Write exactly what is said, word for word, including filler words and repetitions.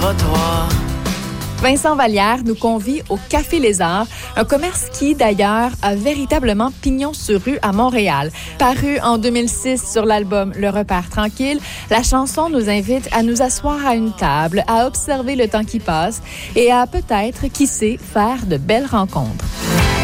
trottoir. Vincent Vallière nous convie au Café Lézard, un commerce qui, d'ailleurs, a véritablement pignon sur rue à Montréal. Paru en deux mille six sur l'album Le Repère tranquille, la chanson nous invite à nous asseoir à une table, à observer le temps qui passe et à peut-être, qui sait, faire de belles rencontres.